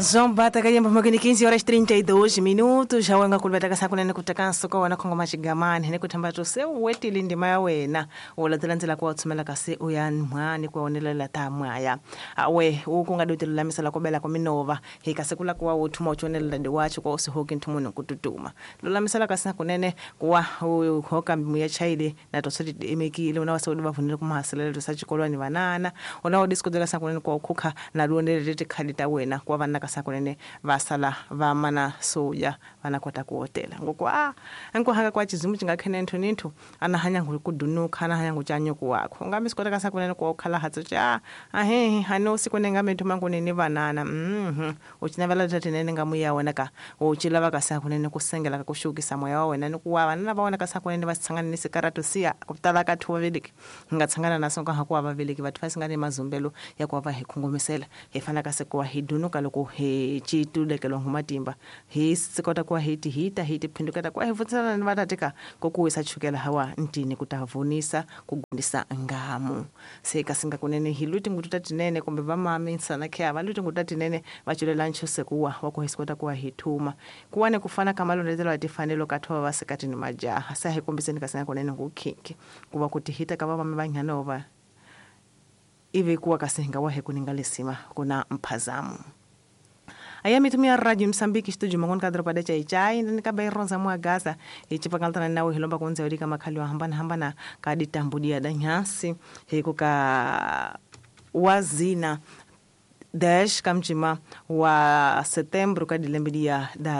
João Bata kayamba magani 15:32 jawanga kulibata sakunene kutakanso kwa wana kongo machigamani ne kutambato se wetili ndima ya wena olatselantsela kwa tsumela kase uyan mwani kwa onelela tamwaya awe ukungadutela lamisela kobela kwa minova hikasekula kwa uthuma uchonelela ndiwacho kwa usihoki ntumuno kututuma lolamisela kase kunene kwa hoka mbuya chaile na tosoti emekile unawasodi bavunile kumahaselelo sachikolwani banana unawo diskodela sakunene kwa ukukha na luonelete khalita wena kwa vana kasakunene vasala vamana soya vanakota kuhotela ngokwa enkuhaka kwa chizimu chingakhene nthu anahanya kudunuka anahanya kuchanyuku wakho ngamisikota kasakunene kwa ukhala hatso cha ahe hano sikunenga methu mangunene vanana uchinavala tatenene ngamuya wena ka uchilava kasakunene kusengela kakushukisa moya wa wena nikuwa vanana vaona kasakunene vasitsanganise karato siya kutala kathu vaveleki ngatsangana naso ngahakuwa vaveleki vathu vasingane mazumbelo yakuwa vahekhungumisela hefana kasekuwa hidunuka loko he chitulekelo ngumatimba he sikota kwa hiti phindukata kwa hevutsana nivatatika kokuwisa chukela hawa ntini kutavunisa kugundisa ngamu sekasinga kunene hiluti ngututatinene kumbe vamami sana kya valuti ngutatinene vachulela nchose kuwa wakuhisikota kwa hituma kuwane kufana kamalo ndezelo atifanelo katwa vasekati ni majaha sahe kumbiseni kasinga kunene ngukinki kuwa kutihita kava vamibanyhanova ivi kuwa kasinga wahe kuningalisima kuna mpazamu aya mitumia radio Msambiki studio mangoni kadro pada chai ndika baironza mwa Gaza ichipakaltana nawe hilomba kunze walika makhali wa hambana kadi tambudia danyasi hekuka wazina dash kamchima wa setembro kadilembidia da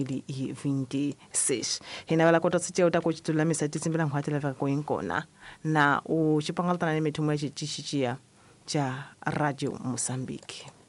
2026 hinawala kota sitia utakuchitula misati simbila mkwatila vaka kuinkona na uchipakaltana ni mitumia chichichia cha radio Msambiki.